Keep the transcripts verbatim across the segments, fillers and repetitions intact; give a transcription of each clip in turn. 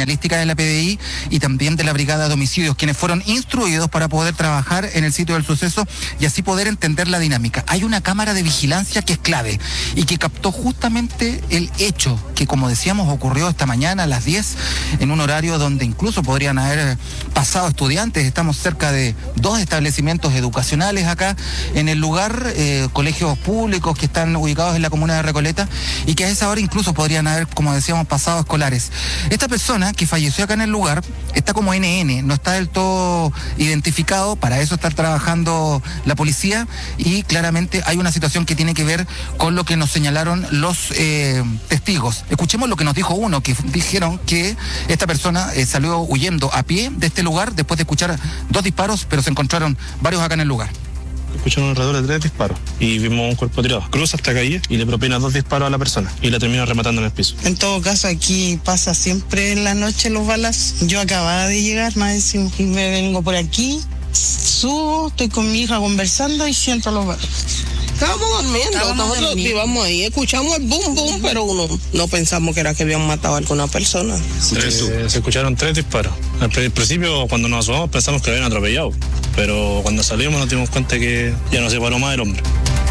criminalística de la P D I y también de la Brigada de Homicidios, quienes fueron instruidos para poder trabajar en el sitio del suceso y así poder entender la dinámica. Hay una cámara de vigilancia que es clave y que captó justamente el hecho que, como decíamos, ocurrió esta mañana a las diez, en un horario donde incluso podrían haber pasado estudiantes. Estamos cerca de dos establecimientos educacionales acá en el lugar, eh, colegios públicos que están ubicados en la comuna de Recoleta y que a esa hora incluso podrían haber, como decíamos, pasado escolares. Esta persona que falleció acá en el lugar está como N N, no está del todo identificado, para eso está trabajando la policía y claramente hay una situación que tiene que ver con lo que nos señalaron los eh, testigos. Escuchemos lo que nos dijo uno, que dijeron que esta persona eh, salió huyendo a pie de este lugar después de escuchar dos disparos, pero se encontraron varios acá en el lugar. Escucharon alrededor de tres disparos y vimos un cuerpo tirado. Cruza esta calle y le propina dos disparos a la persona y la termina rematando en el piso. En todo caso, aquí pasa siempre en la noche los balas. Yo acababa de llegar, más encima, y me vengo por aquí, subo, estoy con mi hija conversando y siento los balas. Estábamos durmiendo, Estábamos nosotros íbamos ahí, escuchamos el boom boom, pero uno no pensamos que era que habían matado a alguna persona. Tres, eh, se escucharon tres disparos. Al principio, cuando nos asomamos, pensamos que lo habían atropellado, pero cuando salimos nos dimos cuenta que ya no se paró más el hombre.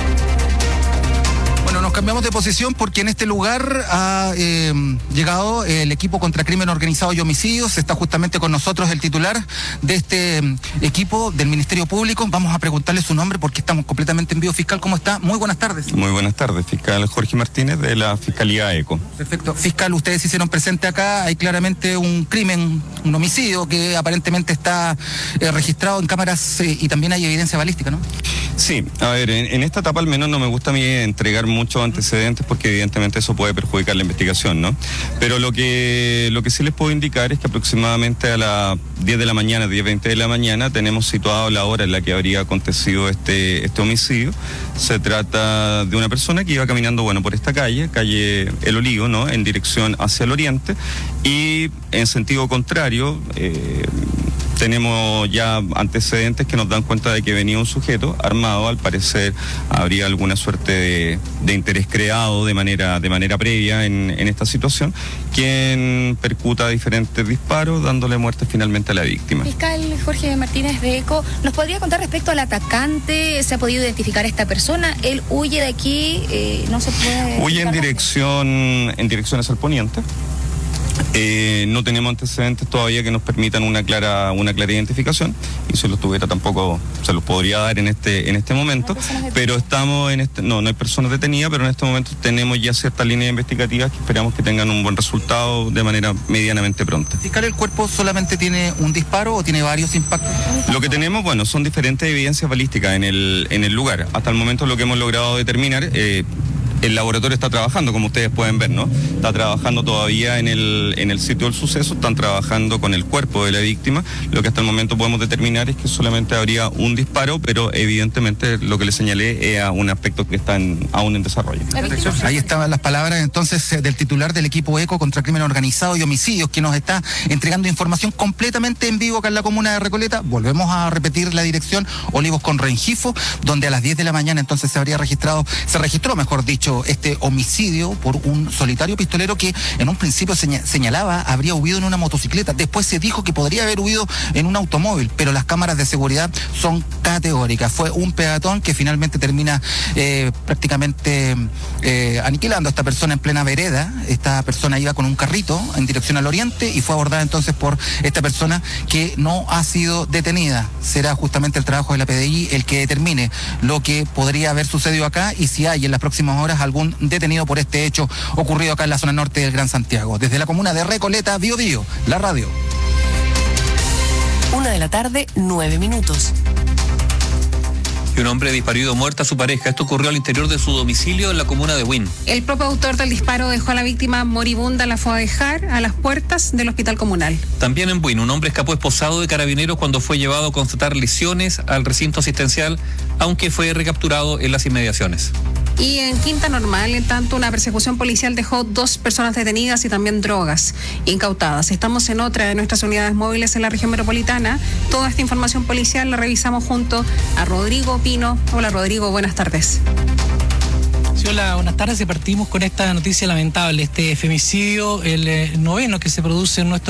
Bueno, nos cambiamos de posición porque en este lugar ha eh, llegado el equipo contra crimen organizado y homicidios. Está justamente con nosotros el titular de este eh, equipo del Ministerio Público. Vamos a preguntarle su nombre porque estamos completamente en vivo. Fiscal, ¿cómo está? Muy buenas tardes. Muy buenas tardes, fiscal Jorge Martínez de la Fiscalía ECO. Perfecto. Fiscal, ustedes se hicieron presente acá. Hay claramente un crimen, un homicidio que aparentemente está eh, registrado en cámaras eh, y también hay evidencia balística, ¿no? Sí, a ver, en, en esta etapa al menos no me gusta a mí entregar muchos antecedentes porque evidentemente eso puede perjudicar la investigación, ¿no? Pero lo que lo que sí les puedo indicar es que aproximadamente a las diez de la mañana, diez veinte de la mañana, tenemos situado la hora en la que habría acontecido este, este homicidio. Se trata de una persona que iba caminando, bueno, por esta calle, calle El Olivo, ¿no? En dirección hacia el oriente y en sentido contrario, eh, tenemos ya antecedentes que nos dan cuenta de que venía un sujeto armado. Al parecer habría alguna suerte de, de interés creado de manera, de manera previa en, en esta situación, quien percuta diferentes disparos dándole muerte finalmente a la víctima. Fiscal Jorge Martínez de ECO, ¿nos podría contar respecto al atacante? ¿Se ha podido identificar a esta persona? ¿Él huye de aquí? Eh, ¿No se puede...? Huye en dirección, en dirección hacia el poniente. Eh, no tenemos antecedentes todavía que nos permitan una clara una clara identificación y si los tuviera tampoco se los podría dar en este en este momento, pero estamos en este no no hay personas detenidas, pero en este momento tenemos ya ciertas líneas investigativas que esperamos que tengan un buen resultado de manera medianamente pronta. Fiscal, ¿el cuerpo solamente tiene un disparo o tiene varios impactos? Lo que tenemos, bueno, son diferentes evidencias balísticas en el en el lugar. Hasta el momento lo que hemos logrado determinar, eh, el laboratorio está trabajando, como ustedes pueden ver, ¿no? Está trabajando todavía en el, en el sitio del suceso, están trabajando con el cuerpo de la víctima. Lo que hasta el momento podemos determinar es que solamente habría un disparo, pero evidentemente lo que le señalé es un aspecto que está en, aún en desarrollo. Ahí estaban las palabras entonces del titular del equipo ECO contra crimen organizado y homicidios, que nos está entregando información completamente en vivo acá en la comuna de Recoleta. Volvemos a repetir la dirección: Olivos con Rengifo, donde a las diez de la mañana entonces se habría registrado, se registró, mejor dicho, este homicidio por un solitario pistolero que en un principio seña, señalaba habría huido en una motocicleta. Después se dijo que podría haber huido en un automóvil, pero las cámaras de seguridad son categóricas. Fue un peatón que finalmente termina eh, prácticamente eh, aniquilando a esta persona en plena vereda. Esta persona iba con un carrito en dirección al oriente y fue abordada entonces por esta persona que no ha sido detenida. Será justamente el trabajo de la P D I el que determine lo que podría haber sucedido acá y si hay en las próximas horas algún detenido por este hecho ocurrido acá en la zona norte del Gran Santiago. Desde la comuna de Recoleta, Bío Bío, la radio. Una de la tarde, nueve minutos. Y un hombre disparó y dio muerte a su pareja. Esto ocurrió al interior de su domicilio en la comuna de Huín. El propio autor del disparo dejó a la víctima moribunda, la fue a dejar a las puertas del hospital comunal. También en Huín, un hombre escapó esposado de carabineros cuando fue llevado a constatar lesiones al recinto asistencial, aunque fue recapturado en las inmediaciones. Y en Quinta Normal, en tanto, una persecución policial dejó dos personas detenidas y también drogas incautadas. Estamos en otra de nuestras unidades móviles en la región metropolitana. Toda esta información policial la revisamos junto a Rodrigo Pino. Hola Rodrigo, buenas tardes. Sí, hola, buenas tardes y partimos con esta noticia lamentable, este femicidio, el eh, noveno que se produce en nuestro